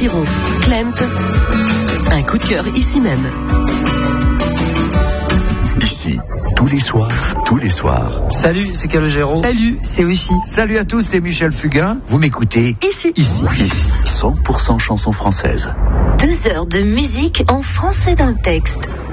Calogero, Klemt. Un coup de cœur ici même. Ici, tous les soirs. Salut, c'est Calogero. Salut, c'est Oshi. Salut à tous, c'est Michel Fugain. Vous m'écoutez Ici. 100% chansons françaises. 2 heures de musique en français dans le texte.